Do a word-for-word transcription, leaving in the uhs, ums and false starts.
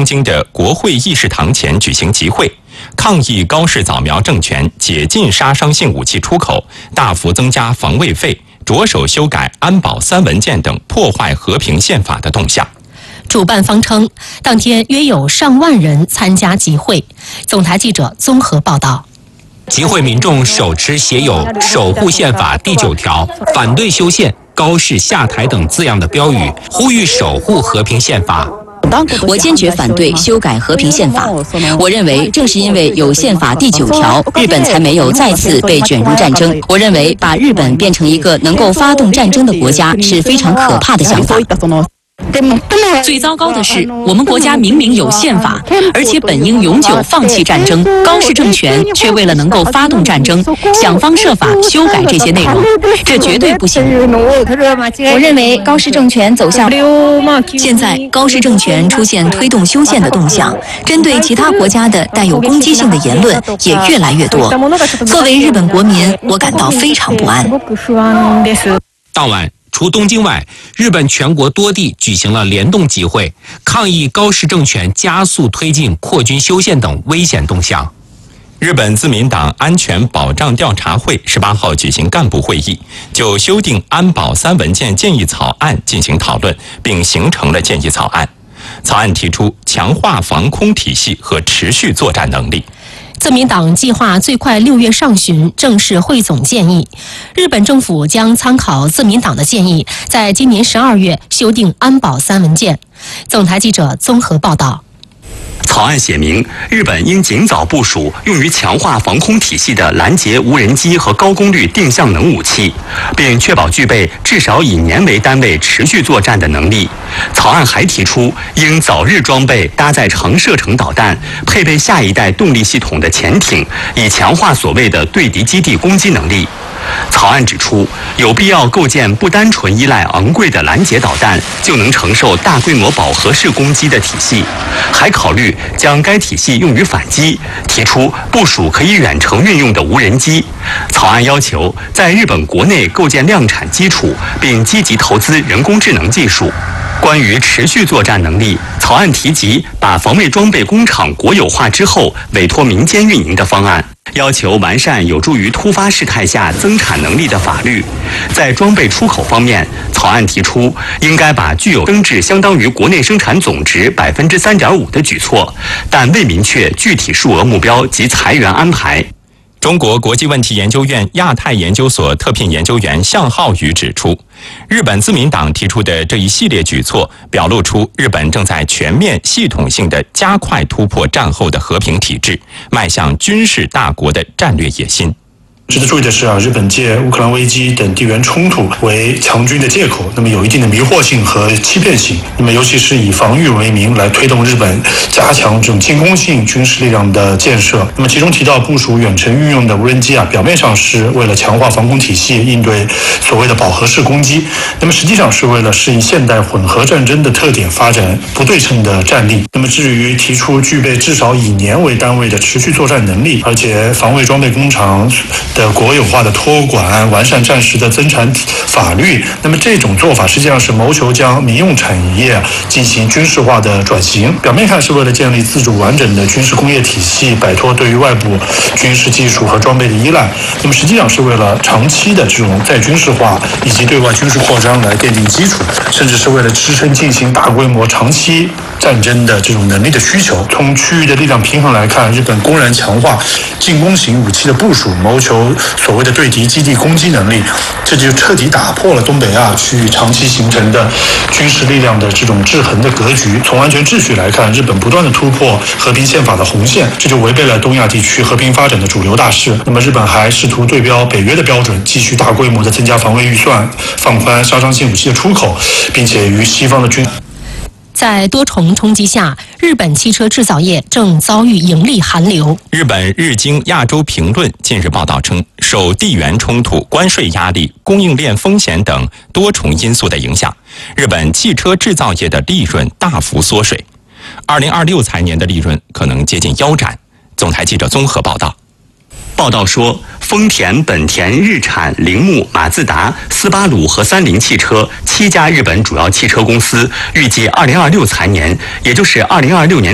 东京的国会议事堂前举行集会，抗议高市早苗政权解禁杀伤性武器出口，大幅增加防卫费，着手修改安保三文件等破坏和平宪法的动向。 主办方称，当天约有上万人参加集会。总台记者综合报道。 集会民众手持写有“守护宪法”第九条、反对修宪、高市下台等字样的标语，呼吁守护和平宪法。 我坚决反对修改和平宪法。我认为，正是因为有宪法第九条，日本才没有再次被卷入战争。我认为，把日本变成一个能够发动战争的国家是非常可怕的想法。 最糟糕的是，我们国家明明有宪法，而且本应永久放弃战争，高市政权却为了能够发动战争，想方设法修改这些内容，这绝对不行。 我认为高市政权走向现在，高市政权出现推动修宪的动向，针对其他国家的带有攻击性的言论也越来越多。作为日本国民，我感到非常不安。 当晚，除东京外，日本全国多地举行了联动集会，抗议高市政权加速推进扩军修宪等危险动向。 日本自民党安全保障调查会十八号举行干部会议，就修订安保三文件建议草案进行讨论，并形成了建议草案。草案提出强化防空体系和持续作战能力。 自民党计划最快六月上旬正式汇总建议，日本政府将参考自民党的建议，在今年十二月修订安保三文件。总台记者综合报道。 草案写明，日本应尽早部署用于强化防空体系的拦截无人机和高功率定向能武器，并确保具备至少以年为单位持续作战的能力。草案还提出，应早日装备搭载长射程导弹、配备下一代动力系统的潜艇，以强化所谓的对敌基地攻击能力。草案指出，有必要构建不单纯依赖昂贵的拦截导弹就能承受大规模饱和式攻击的体系，还考虑将该体系用于反击，提出部署可以远程运用的无人机。草案要求在日本国内构建量产基础，并积极投资人工智能技术。关于持续作战能力，草案提及把防卫装备工厂国有化之后委托民间运营的方案，要求完善有助于突发事态下增产能力的法律。在装备出口方面，草案提出应该把具有增值相当于国内生产总值百分之三点五的举措，但未明确具体数额目标及裁员安排。 中国国际问题研究院亚太研究所特聘研究员向浩宇指出，日本自民党提出的这一系列举措，表露出日本正在全面系统性的加快突破战后的和平体制，迈向军事大国的战略野心。 值得注意的是啊，日本借乌克兰危机等地缘冲突为强军的借口，那么有一定的迷惑性和欺骗性。那么尤其是以防御为名来推动日本加强这种进攻性军事力量的建设。那么其中提到部署远程运用的无人机啊，表面上是为了强化防空体系，应对所谓的饱和式攻击，那么实际上是为了适应现代混合战争的特点，发展不对称的战力。那么至于提出具备至少以年为单位的持续作战能力，而且防卫装备工厂的国有化的托管，完善战时的增产法律，那么这种做法实际上是谋求将民用产业进行军事化的转型。表面看是为了建立自主完整的军事工业体系，摆脱对于外部军事技术和装备的依赖，那么实际上是为了长期的这种再军事化以及对外军事扩张来奠定基础，甚至是为了支撑进行大规模长期战争的这种能力的需求。从区域的力量平衡来看，日本公然强化进攻型武器的部署，谋求所谓的对敌基地攻击能力，这就彻底打破了东北亚区域长期形成的军事力量的这种制衡的格局。从安全秩序来看，日本不断的突破和平宪法的红线，这就违背了东亚地区和平发展的主流大势。那么日本还试图对标北约的标准，继续大规模的增加防卫预算，放宽杀伤性武器的出口，并且与西方的军在多重冲击下，日本汽车制造业正遭遇盈利寒流。 日本日经亚洲评论近日报道称，受地缘冲突、关税压力、供应链风险等多重因素的影响，日本汽车制造业的利润大幅缩水，二零二六财年的利润可能接近腰斩。总台记者综合报道。 报道说，丰田、本田、日产、铃木、马自达、斯巴鲁和三菱汽车七家日本主要汽车公司预计二零二六财年，也就是二零二六年